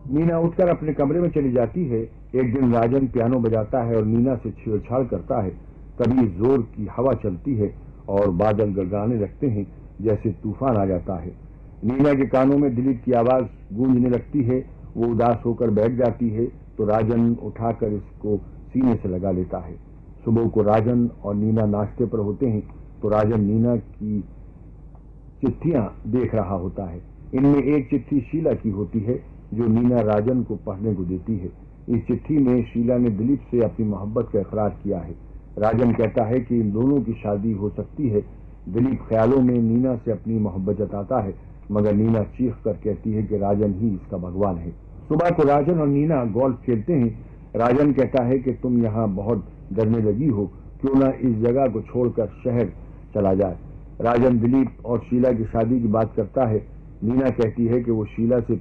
नीना उठकर अपने कमरे में चली जाती है। एक दिन राजन पियानो बजाता है और नीना से छेड़छाड़ करता है। तभी जोर की हवा चलती है और बादल गड़गड़ाने लगते हैं, जैसे तूफान आ जाता है। नीना के कानों में दिलीप की आवाज गूंजने लगती है। वो उदास होकर बैठ जाती है तो राजन उठाकर इसको सीने से लगा लेता है। सुबह को राजन और नीना नाश्ते पर होते हैं तो राजन नीना की चिट्ठियां देख रहा होता है। इनमें एक चिट्ठी शीला की होती है जो नीना राजन को पढ़ने को देती है। इस चिट्ठी में शीला ने दिलीप से अपनी मोहब्बत का इकरार किया है। राजन कहता है कि इन दोनों की शादी हो सकती है। दिलीप ख्यालों में नीना से अपनी मोहब्बत जताता है, मगर नीना चीख कर कहती है कि राजन ही इसका भगवान है। सुबह को राजन और नीना गोल्फ खेलते हैं। राजन कहता है कि तुम यहाँ बहुत डरने लगी हो, क्यों ना इस जगह को छोड़कर शहर चला जाए। राजन दिलीप और शीला की शादी की बात करता है। नीना कहती है कि वो शीला से